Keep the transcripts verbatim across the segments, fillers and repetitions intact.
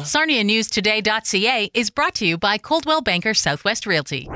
Sarnia News Today dot C A is brought to you by Coldwell Banker Southwest Realty.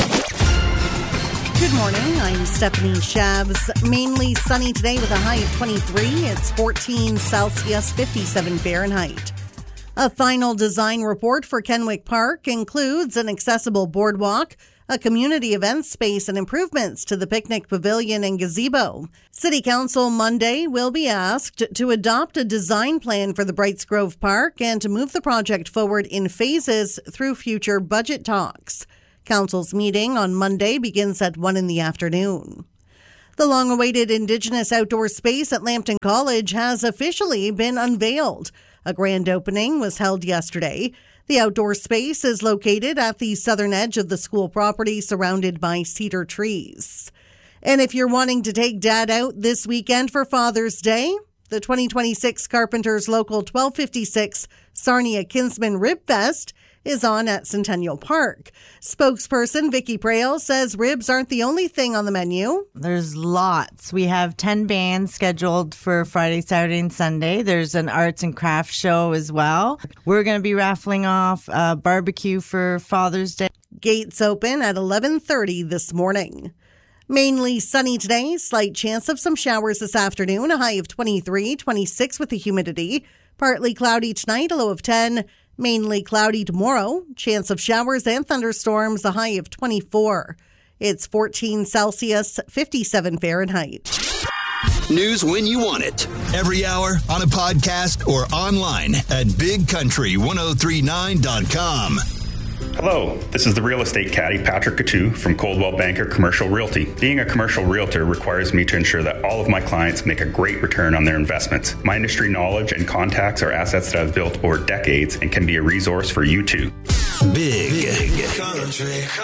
Good morning. I'm Stephanie Shabs. Mainly sunny today with a high of twenty-three. It's fourteen Celsius, fifty-seven Fahrenheit. A final design report for Kenwick Park includes an accessible boardwalk, a community event space, and improvements to the picnic pavilion and gazebo. City Council Monday will be asked to adopt a design plan for the Brights Grove Park and to move the project forward in phases through future budget talks. Council's meeting on Monday begins at one in the afternoon. The long-awaited Indigenous outdoor space at Lambton College has officially been unveiled. A grand opening was held yesterday. The outdoor space is located at the southern edge of the school property, surrounded by cedar trees. And if you're wanting to take Dad out this weekend for Father's Day, the twenty twenty-six Carpenters Local twelve fifty-six Sarnia Kinsman Rib Fest is on at Centennial Park. Spokesperson Vicky Prale says ribs aren't the only thing on the menu. There's lots. We have ten bands scheduled for Friday, Saturday, and Sunday. There's an arts and crafts show as well. We're going to be raffling off a barbecue for Father's Day. Gates open at eleven thirty this morning. Mainly sunny today, slight chance of some showers this afternoon, a high of twenty-three, twenty-six with the humidity. Partly cloudy tonight, a low of ten. Mainly cloudy tomorrow, chance of showers and thunderstorms, a high of twenty-four. It's fourteen Celsius, fifty-seven Fahrenheit. News when you want it. Every hour, on a podcast, or online at big country ten thirty-nine dot com. Hello, this is the real estate caddy Patrick Coutu from Coldwell Banker Commercial Realty. Being a commercial realtor requires me to ensure that all of my clients make a great return on their investments. My industry knowledge and contacts are assets that I've built over decades and can be a resource for you too. Big, big country.